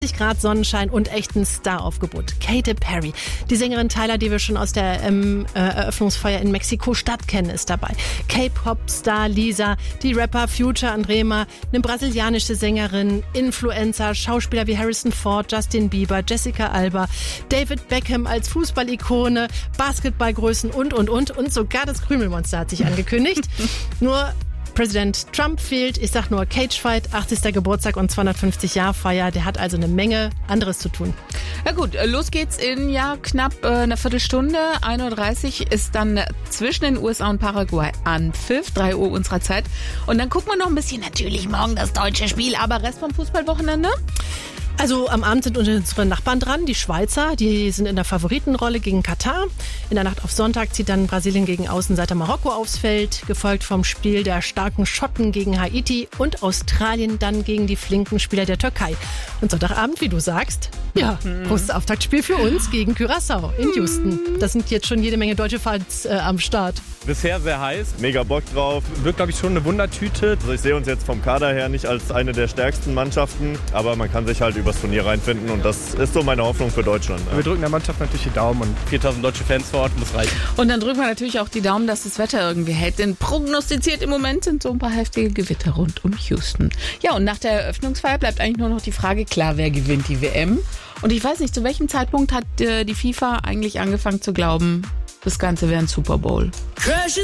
Grad Sonnenschein und echten Staraufgebot. Katy Perry, die Sängerin Tyler, die wir schon aus der Eröffnungsfeier in Mexiko-Stadt kennen, ist dabei. K-Pop-Star Lisa, die Rapper Future und Rema, eine brasilianische Sängerin, Influencer, Schauspieler wie Harrison Ford, Justin Bieber, Jessica Alba, David Beckham als Fußballikone, Basketballgrößen und sogar das Krümelmonster hat sich angekündigt. Nur Präsident Trump fehlt, ich sag nur Cagefight, 80. Geburtstag und 250-Jahr-Feier. Der hat also eine Menge anderes zu tun. Ja gut, los geht's in knapp einer Viertelstunde. 1:30 Uhr ist dann zwischen den USA und Paraguay Anpfiff, 3 Uhr unserer Zeit. Und dann gucken wir noch ein bisschen natürlich morgen das deutsche Spiel, aber Rest vom Fußballwochenende? Also am Abend sind unsere Nachbarn dran, die Schweizer, die sind in der Favoritenrolle gegen Katar. In der Nacht auf Sonntag zieht dann Brasilien gegen Außenseiter Marokko aufs Feld, gefolgt vom Spiel der starken Schotten gegen Haiti und Australien dann gegen die flinken Spieler der Türkei. Und Sonntagabend, wie du sagst, großes Auftaktspiel für uns gegen Curaçao in Houston. Das sind jetzt schon jede Menge deutsche Fans am Start. Bisher sehr heiß, mega Bock drauf. Wird, glaube ich, schon eine Wundertüte. Also ich sehe uns jetzt vom Kader her nicht als eine der stärksten Mannschaften, aber man kann sich halt übers Turnier reinfinden und das ist so meine Hoffnung für Deutschland. Wir drücken der Mannschaft natürlich die Daumen und 4000 deutsche Fans vor Ort muss reichen. Und dann drücken wir natürlich auch die Daumen, dass das Wetter irgendwie hält, denn prognostiziert im Moment sind so ein paar heftige Gewitter rund um Houston. Ja, und nach der Eröffnungsfeier bleibt eigentlich nur noch die Frage, klar, wer gewinnt die WM? Und ich weiß nicht, zu welchem Zeitpunkt hat die FIFA eigentlich angefangen zu glauben, das Ganze wäre ein Super Bowl?